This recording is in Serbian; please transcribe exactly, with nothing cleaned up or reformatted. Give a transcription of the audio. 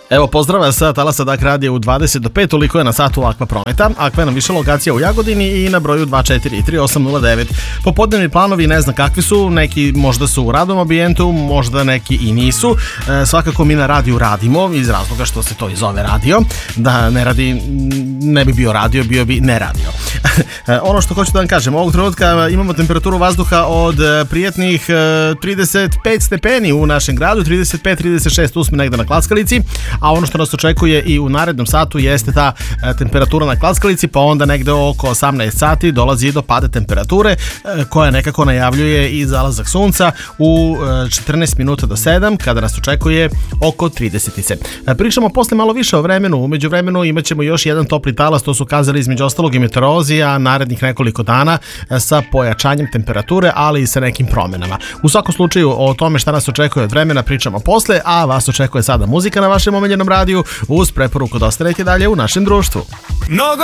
Evo pozdrava sa Talasa Dak Radio u dvadeset do pet, toliko je na satu Akva Prometa. Akva je nam više lokacija u Jagodini i na broju dva četiri tri osam nula devet. Popodnevni planovi ne znam kakvi su, neki možda su u radnom ambijentu, možda neki i nisu. E, svakako mi na radiju radimo iz razloga što se to i zove radio. Da ne radi, ne bi bio radio, bio bi ne radio. e, ono što hoću da vam kažem, ovog trenutka imamo temperaturu vazduha od prijatnih trideset pet stepeni u našem gradu, trideset pet trideset šest tu smo negde na klackalici. A ono što nas očekuje i u narednom satu jeste ta e, temperatura na klackalici, pa onda negde oko osamnaest sati dolazi do pada temperature e, koja nekako najavljuje i zalazak sunca u e, četrnaest minuta do sedam, kada nas očekuje oko trideset. E, pričamo posle malo više o vremenu, umeđu vremenu imat ćemo još jedan topli talas, to su kazali između ostalog i meteorolozi, a narednih nekoliko dana e, sa pojačanjem temperature, ali i sa nekim promenama. U svakom slučaju o tome šta nas očekuje od vremena pričamo posle, a vas očekuje sada muzika na vašem omiljenom radiju uz preporuku da ostanete dalje u našem društvu. Mnogo